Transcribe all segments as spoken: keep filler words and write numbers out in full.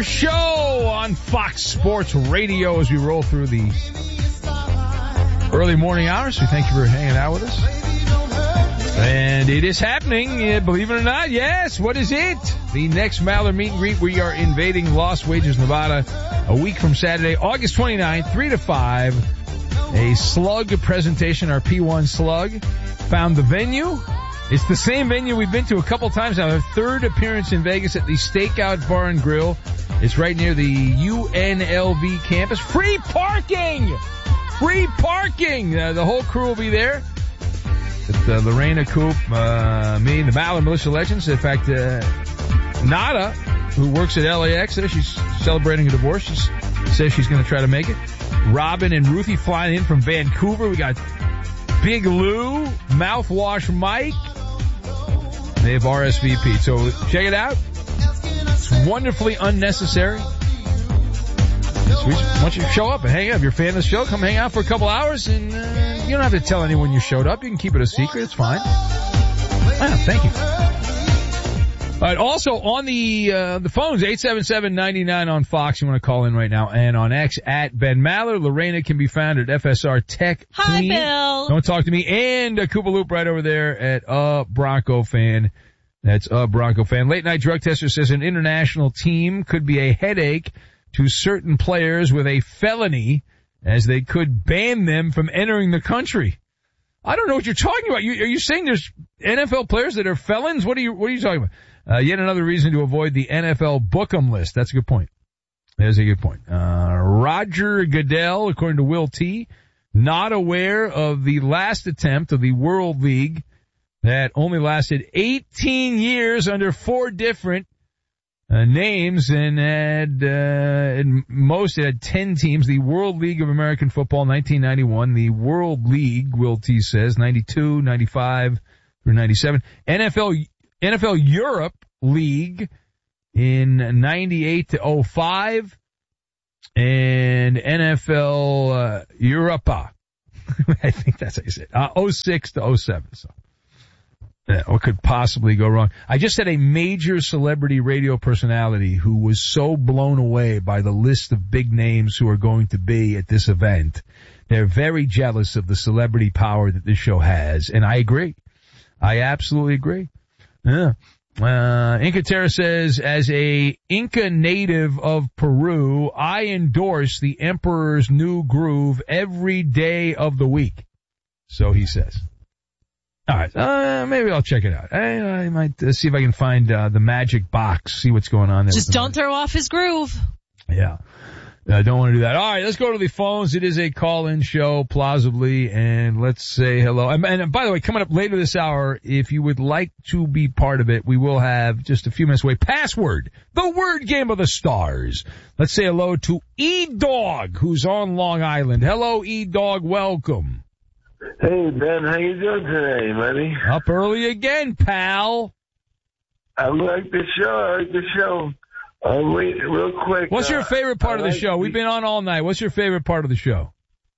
Maller Show on Fox Sports Radio as we roll through the early morning hours. We thank you for hanging out with us. And it is happening, yeah, believe it or not. Yes, what is it? The next Maller meet and greet. We are invading Las Vegas, Nevada a week from Saturday, August twenty-ninth, three to five. A slug presentation, our P one slug. Found the venue. It's the same venue we've been to a couple times now. Our third appearance in Vegas at the Stakeout Bar and Grill. It's right near the U N L V campus. Free parking! Free parking! Uh, the whole crew will be there. With, uh, Lorena Coop, uh, me, the Maller Militia Legends. In fact, uh, Nada, who works at L A X there, she's celebrating a divorce. She says she's going to try to make it. Robin and Ruthie flying in from Vancouver. We got Big Lou, Mouthwash Mike. They have R S V P. So check it out. It's wonderfully unnecessary. So we just want you to show up and hang out. If you're a fan of the show, come hang out for a couple hours, and uh, you don't have to tell anyone you showed up. You can keep it a secret. It's fine. Ah, thank you. All right, also on the uh, the phones, eight seven seven, nine nine on Fox. You want to call in right now. And on X, at Ben Maller. Lorena can be found at F S R Tech. Hi, Clean. Bill. Don't talk to me. And a Koopa Loop right over there at uh Bronco Fan. That's a Bronco Fan. Late Night Drug Tester says an international team could be a headache to certain players with a felony, as they could ban them from entering the country. I don't know what you're talking about. You, are you saying there's N F L players that are felons? What are you, what are you talking about? Uh, yet another reason to avoid the N F L Book'em list. That's a good point. There's a good point. Uh, Roger Goodell, according to Will T., not aware of the last attempt of the World League that only lasted eighteen years under four different uh, names and had, uh, and most it had ten teams. The World League of American Football, nineteen ninety-one. The World League, Will T says, ninety-two, ninety-five through ninety-seven. N F L N F L Europe League in ninety-eight to oh five, and N F L uh, Europa. I think that's how you say it. Uh, oh six to oh seven. So, yeah, what could possibly go wrong? I just had a major celebrity radio personality who was so blown away by the list of big names who are going to be at this event. They're very jealous of the celebrity power that this show has, and I agree. I absolutely agree. Yeah. Uh, Inca Terra says, as a Inca native of Peru, I endorse the Emperor's New Groove every day of the week. So he says. All right. Uh, maybe I'll check it out. I, I might uh, see if I can find, uh, the magic box, see what's going on there. Just don't throw off his groove. Yeah. I don't want to do that. All right, let's go to the phones. It is a call-in show, plausibly, and let's say hello. And, and by the way, coming up later this hour, if you would like to be part of it, we will have just a few minutes away. Password, the word game of the stars. Let's say hello to E-Dog, who's on Long Island. Hello, E-Dog. Welcome. Hey, Ben. How you doing today, buddy? Up early again, pal. I like the show. I like the show. Uh, wait, real quick. What's your favorite part uh, of the like show? We've been on all night. What's your favorite part of the show?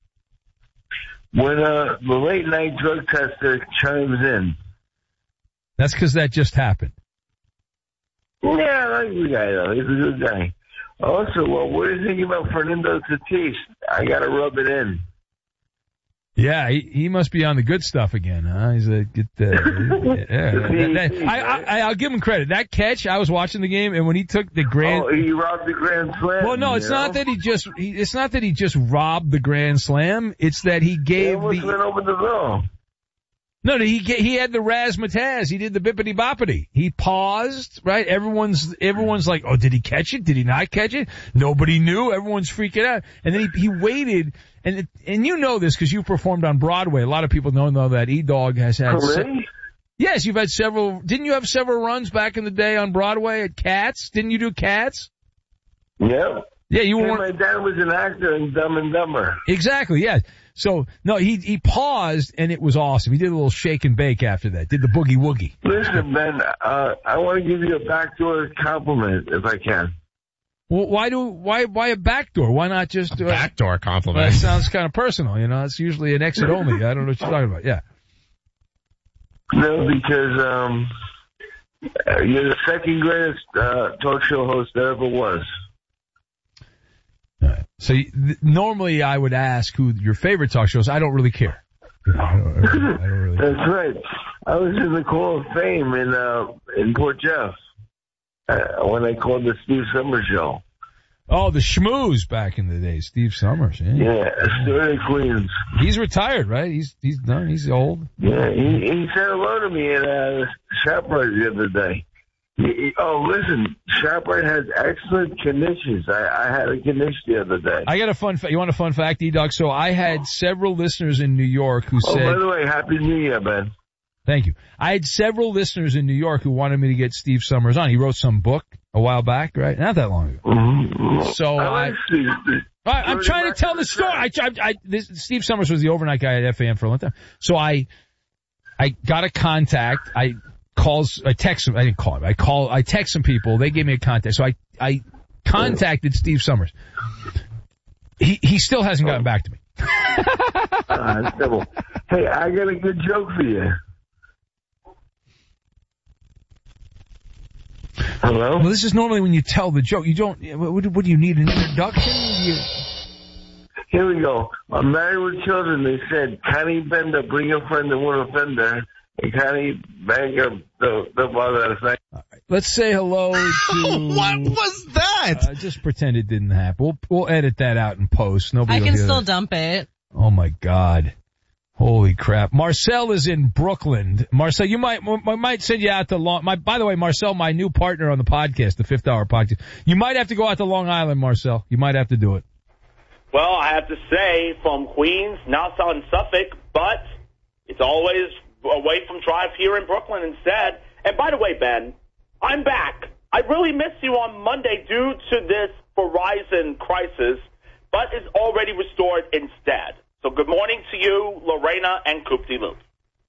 When uh, the late night drug tester chimes in. That's because that just happened. Yeah, I like the guy, though. He's a good guy. Also, well, what do you think about Fernando Tatis? I got to rub it in. Yeah, he, he must be on the good stuff again, huh? He's a get uh, yeah. that, that, I, I I'll give him credit. That catch, I was watching the game, and when he took the grand, oh, he robbed the grand slam. Well, no, it's not know? that he just. He, it's not that he just robbed the grand slam. It's that he gave he the. Went over the ball. No, no, he he had the razzmatazz. He did the bippity boppity. He paused, right? Everyone's everyone's like, oh, did he catch it? Did he not catch it? Nobody knew. Everyone's freaking out. And then he he waited, and it, and you know this because you performed on Broadway. A lot of people don't know that E-Dog has had. Oh, really? Se- yes, you've had several. Didn't you have several runs back in the day on Broadway at Cats? Didn't you do Cats? Yeah. Yeah, you were. My dad was an actor in Dumb and Dumber. Exactly. Yeah. So, no, he he paused, and it was awesome. He did a little shake and bake after that. Did the boogie woogie. Listen, Ben, uh, I want to give you a backdoor compliment, if I can. Well, why do why why a backdoor? Why not just a uh, backdoor compliment? That sounds kind of personal, you know. It's usually an exit only. I don't know what you're talking about. Yeah. No, because um, you're the second greatest uh, talk show host there ever was. So th- normally I would ask who your favorite talk show is. I don't really care. I don't, I don't, I don't really That's care. right. I was in the Hall of Fame in uh, in Port Jeff uh, when I called the Steve Summers show. Oh, the schmooze back in the day, Steve Summers. Yeah, Yeah, Astoria, Queens. He's retired, right? He's he's done. He's old. Yeah, he, he said hello to me at uh, ShopRite the other day. He, he, oh, listen, ShopRite has excellent conditions. I, I had a condition the other day. I got a fun fact. You want a fun fact, E-Dog? So I had several listeners in New York who oh, said... by the way, Happy New Year, man. Thank you. I had several listeners in New York who wanted me to get Steve Summers on. He wrote some book a while back, right? Not that long ago. Mm-hmm. So I, I... like Steve. I I'm trying to tell the story. I, I, I, this, Steve Summers was the overnight guy at F A M for a long time. So I, I got a contact. I calls, I text him. I didn't call him. I call, I text some people. They gave me a contact. So I, I contacted Steve Summers. He, he still hasn't gotten back to me. uh, simple. Hey, I got a good joke for you. Hello? Well, this is normally when you tell the joke. You don't, what, what do you need, an introduction? You... Here we go. On Married with Children, they said, Connie Bender, bring a friend that won't offend her. And Connie Bender, the, the father of the night. Right. Let's say hello to... What was that? Uh, just pretend it didn't happen. We'll, we'll edit that out in post. Nobody I will can hear still that. dump it. Oh my God. Holy crap. Marcel is in Brooklyn. Marcel, you might, I might send you out to Long, my, by the way, Marcel, my new partner on the podcast, the Fifth Hour podcast. You might have to go out to Long Island, Marcel. You might have to do it. Well, I have to say, from Queens, Nassau and Suffolk, but it's always away from drive here in Brooklyn instead. And by the way, Ben, I'm back. I really missed you on Monday due to this Verizon crisis, but is already restored instead. So good morning to you, Lorena and Coop de Loop.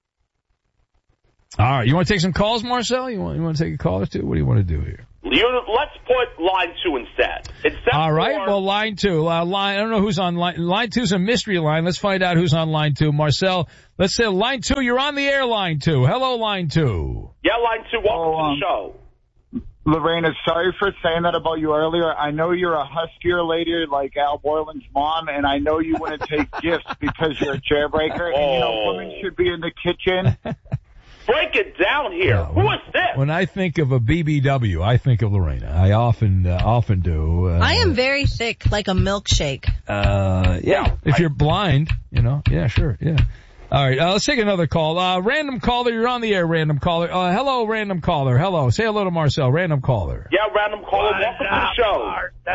All right. You want to take some calls, Marcel? You want, you want to take a call or two? What do you want to do here? You, let's put line two instead. Except All right. for, well, line two. Uh, line, I don't know who's on line. Line two's a mystery line. Let's find out who's on line two. Marcel, let's say line two. You're on the air, line two. Hello, line two. Yeah, line two. Welcome Oh, um, to the show. Lorena, sorry for saying that about you earlier. I know you're a huskier lady like Al Borland's mom, and I know you wouldn't take gifts because you're a jailbreaker. Oh. And, you know, women should be in the kitchen. Break it down here. Yeah, Who is this? When I think of a B B W, I think of Lorena. I often, uh, often do. Uh, I am very thick, like a milkshake. Uh, yeah. If you're blind, you know, yeah, sure, yeah. All right, uh, let's take another call. Uh, random caller, you're on the air, random caller. Uh, hello, random caller. Hello. Say hello to Marcel, random caller. Yeah, random caller. Welcome to the show.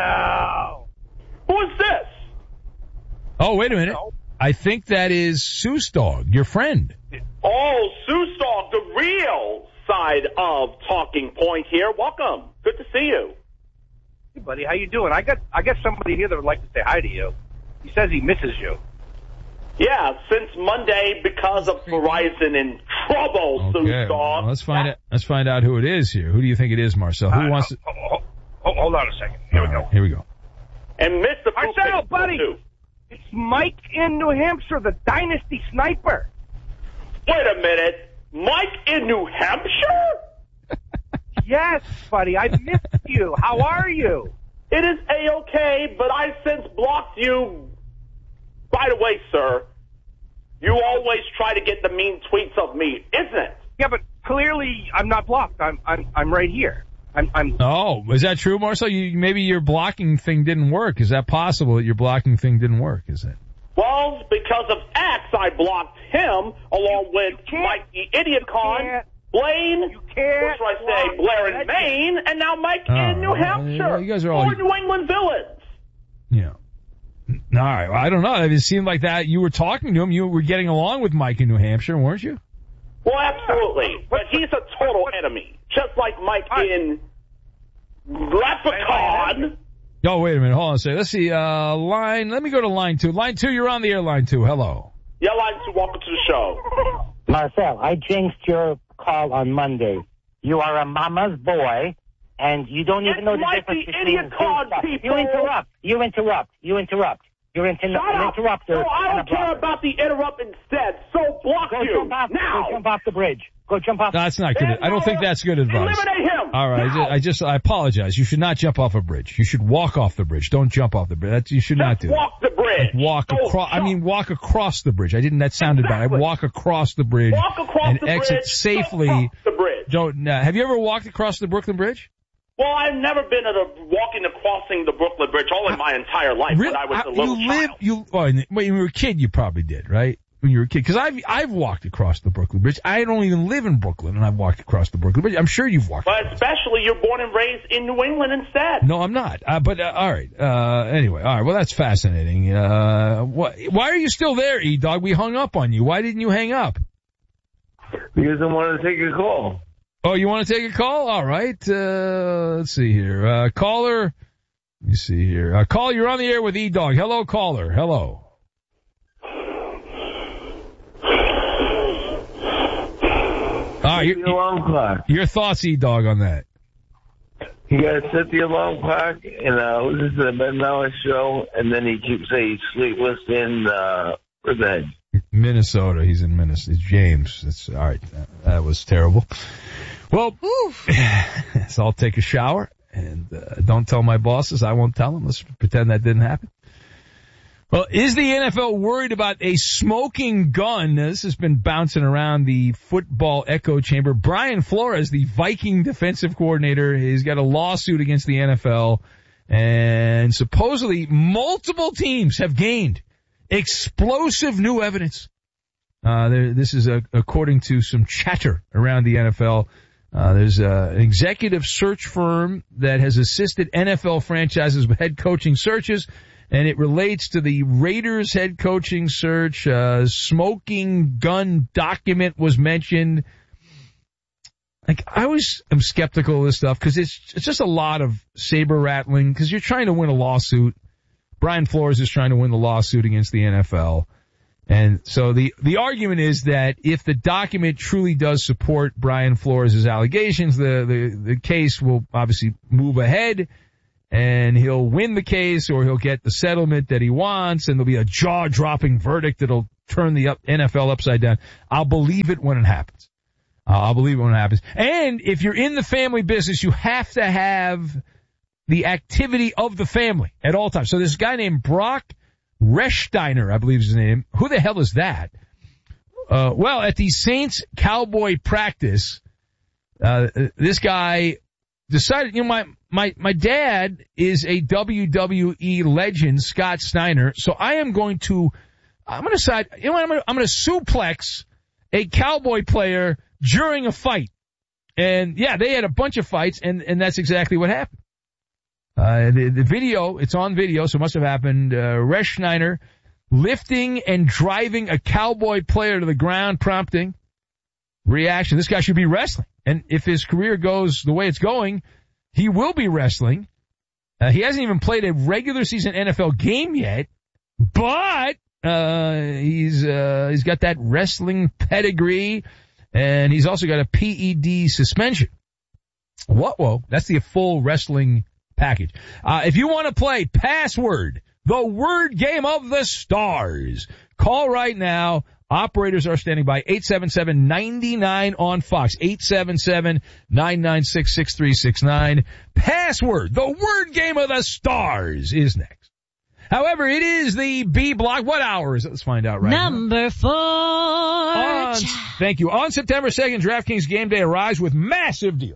No. Who is this? Oh, wait a minute. I think that is Seuss Dog, your friend. Oh, Seuss Dog, the real side of Talking Point here. Welcome. Good to see you. Hey, buddy, how you doing? I got I got somebody here that would like to say hi to you. He says he misses you. Yeah, since Monday, because of Verizon in trouble, Okay, Seuss well, Dog. let's find out. Let's find out who it is here. Who do you think it is, Marcel? Who Uh, wants to? oh, oh, oh, hold on a second. Here we All go. right, here we go. And Mister Marcel, buddy. It's Mike in New Hampshire, the Dynasty Sniper. Wait a minute. Mike in New Hampshire? Yes, buddy, I missed you. How are you? It is A-okay, but I since blocked you. By the way, sir, you always try to get the mean tweets of me, isn't it? Yeah, but clearly I'm not blocked. I'm I'm I'm right here. I'm I'm Oh, is that true, Marcel? You, maybe your blocking thing didn't work. Is that possible that your blocking thing didn't work? Is it? Well, because of X, I blocked him along with can't- Mike the Idiot Con, can't- Blaine, you can't what should I say, block Blair in that- Maine, and now Mike Oh, in New well, Hampshire. you guys are all- Or New England villains. Yeah. All right. Well, I don't know. It seemed like that you were talking to him. You were getting along with Mike in New Hampshire, weren't you? Well, absolutely. But he's a total enemy, just like Mike in Leprechaun. Oh, wait a minute. Hold on a second. Let's see. Uh, line. Let me go to line two. Line two, you're on the air, line two. Hello. Yeah, line two, welcome to the show. Marcel, I jinxed your call on Monday. You are a mama's boy, and you don't even It's know the like difference the between idiot card two stuff. people. You interrupt. You interrupt. You interrupt. You're inter- Shut an up. interrupter. No, I and don't a care blocker. about the interrupt instead. So block Go you jump off, now. Go jump off the bridge. Go jump off. No, that's not good. I don't think that's good advice. Eliminate him. All right, Now. I just, I apologize. You should not jump off a bridge. You should walk off the bridge. Don't jump off the bridge. That's, you should not do Just walk the bridge. that. Walk Don't across. I jump. mean, walk across the bridge. I didn't. That sounded bad. Exactly. I walk across the bridge Walk across and the exit bridge. safely. Don't cross the bridge. Don't. Uh, have you ever walked across the Brooklyn Bridge? Well, I've never been at a walking and crossing the Brooklyn Bridge all in my entire life Really? when I was How- a little you child. live. You. Well, when you were a kid, you probably did, right? When you were a kid, because I've I've walked across the Brooklyn Bridge. I don't even live in Brooklyn, and I've walked across the Brooklyn Bridge. I'm sure you've walked. But especially you're born and raised in New England instead. No, I'm not. Uh, but uh, all right. Uh, anyway, all right. Well, that's fascinating. Uh, wh- why are you still there, E Dog? We hung up on you. Why didn't you hang up? Because I wanted to take a call. Oh, you want to take a call? All right. Uh, let's see here. Uh, caller. Let me see here. Uh, caller, you're on the air with E Dog. Hello, caller. Hello. All right. Set the Your, alarm clock. your thoughts, E Dog, on that? You gotta set the alarm clock and uh, listen to the Ben Malice show, and then he keeps saying sleepless in uh, Riverhead. Minnesota. He's in Minnesota. It's James. That's all right. That, that was terrible. Well, so I'll take a shower and uh, don't tell my bosses. I won't tell them. Let's pretend that didn't happen. Well, is the N F L worried about a smoking gun? Now, this has been bouncing around the football echo chamber. Brian Flores, the Viking defensive coordinator, he's got a lawsuit against the N F L, and supposedly multiple teams have gained explosive new evidence. Uh, there, this is uh, according to some chatter around the N F L. Uh, there's uh, an executive search firm that has assisted N F L franchises with head coaching searches, and it relates to the Raiders head coaching search. Uh, smoking gun document was mentioned. Like, I always am skeptical of this stuff because it's, it's just a lot of saber rattling because you're trying to win a lawsuit. Brian Flores is trying to win the lawsuit against the N F L. And so the, the argument is that if the document truly does support Brian Flores' allegations, the, the, the case will obviously move ahead and he'll win the case or he'll get the settlement that he wants and there'll be a jaw-dropping verdict that'll turn the up, N F L upside down. I'll believe it when it happens. Uh, I'll believe it when it happens. And if you're in the family business, you have to have the activity of the family at all times. So this guy named Brock Rechsteiner, I believe is his name. Who the hell is that? Uh, well, at the Saints Cowboy practice, uh, this guy decided, you know, my, my, my dad is a W W E legend, Scott Steiner, so I am going to, I'm going to decide, you know what, I'm going to, I'm going to suplex a Cowboy player during a fight. And yeah, they had a bunch of fights and, and that's exactly what happened. Uh, the, the video, it's on video, so it must have happened. Uh, Rechsteiner lifting and driving a Cowboy player to the ground, prompting reaction. This guy should be wrestling. And if his career goes the way it's going, he will be wrestling. Uh, he hasn't even played a regular season N F L game yet, but, uh, he's, uh, he's got that wrestling pedigree and he's also got a P E D suspension. What? Whoa, that's the full wrestling package. Uh, if you want to play Password, the word game of the stars, call right now. Operators are standing by. eight seven seven, nine nine on Fox. eight seven seven, nine nine six, six three six nine. Password, the word game of the stars is next. However, it is the B block. What hour is it? Let's find out right Number now. four. On, thank you. On September second, DraftKings Game Day arrives with massive deals.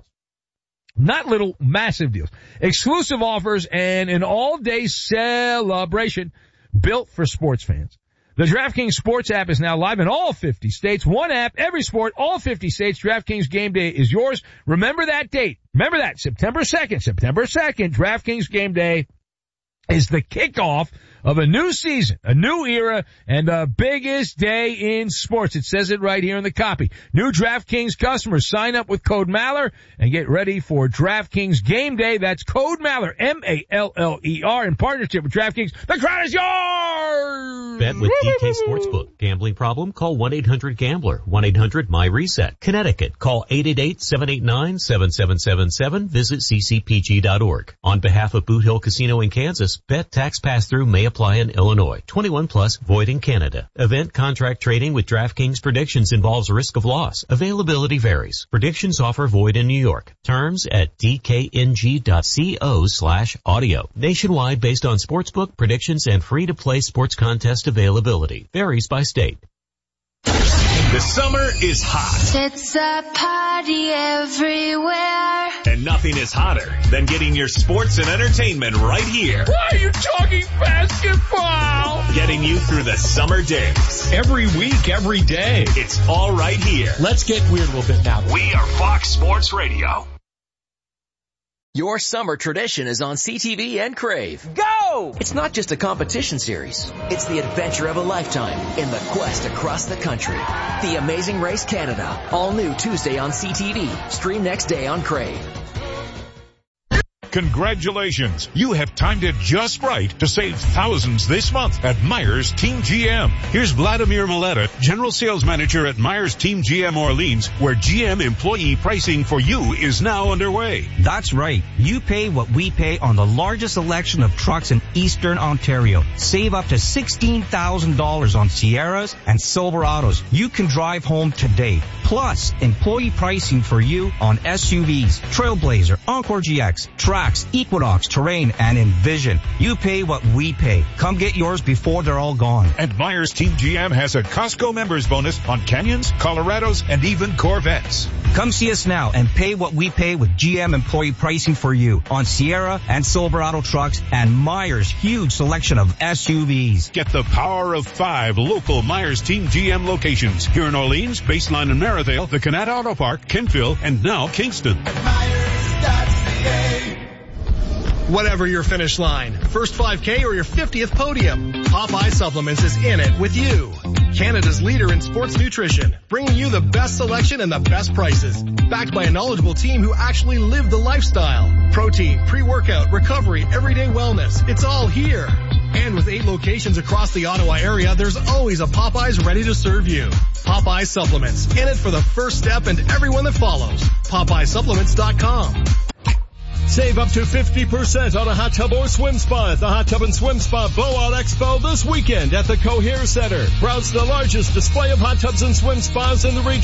Not little, massive deals. Exclusive offers and an all-day celebration built for sports fans. The DraftKings Sports app is now live in all fifty states. One app, every sport, all fifty states. DraftKings Game Day is yours. Remember that date. Remember that, September second. September second, DraftKings Game Day is the kickoff of a new season, a new era, and the biggest day in sports. It says it right here in the copy. New DraftKings customers sign up with code Maller and get ready for DraftKings Game Day. That's code Maller, M A L L E R, in partnership with DraftKings. The crowd is yours! Bet with D K Sportsbook. Gambling problem? Call one eight hundred gambler. one eight hundred my reset. Connecticut. Call eight eight eight, seven eight nine, seven seven seven seven. Visit c c p g dot org. On behalf of Boot Hill Casino in Kansas, bet tax pass-through may apply. apply in Illinois. twenty-one plus, void in Canada. Event contract trading with DraftKings Predictions involves risk of loss. Availability varies. Predictions offer void in New York. Terms at dkng.co slash audio. Nationwide based on sportsbook, predictions, and free-to-play sports contest availability. Varies by state. The summer is hot. It's a party everywhere. And nothing is hotter than getting your sports and entertainment right here. Why are you talking basketball? Getting you through the summer days. Every week, every day. It's all right here. Let's get weird a little bit now. We are Fox Sports Radio. Your summer tradition is on C T V and Crave. Go! It's not just a competition series. It's the adventure of a lifetime in the quest across the country. The Amazing Race Canada. All new Tuesday on C T V. Stream next day on Crave. Congratulations. You have timed it just right to save thousands this month at Myers Team G M. Here's Vladimir Mileta, General Sales Manager at Myers Team G M Orleans, where G M employee pricing for you is now underway. That's right. You pay what we pay on the largest selection of trucks in Eastern Ontario. Save up to sixteen thousand dollars on Sierras and Silverados. You can drive home today. Plus, employee pricing for you on S U Vs, Trailblazer, Encore G X, Trax, Equinox, Terrain, and Envision. You pay what we pay. Come get yours before they're all gone. And Myers Team G M has a Costco members bonus on Canyons, Colorados, and even Corvettes. Come see us now and pay what we pay with G M employee pricing for you on Sierra and Silverado trucks and Myers' huge selection of S U Vs. Get the power of five local Myers Team G M locations here in Orleans, Baseline and Maryvale, the Canada Auto Park, Kentville, and now Kingston. Whatever your finish line, first five K or your fiftieth podium, Popeye Supplements is in it with you. Canada's leader in sports nutrition, bringing you the best selection and the best prices. Backed by a knowledgeable team who actually live the lifestyle. Protein, pre-workout, recovery, everyday wellness. It's all here. And with eight locations across the Ottawa area, there's always a Popeyes ready to serve you. Popeye Supplements, in it for the first step and everyone that follows. Popeye Supplements dot com. Save up to fifty percent on a hot tub or swim spa at the Hot Tub and Swim Spa Blowout Expo this weekend at the Cohere Center. Browse the largest display of hot tubs and swim spas in the region.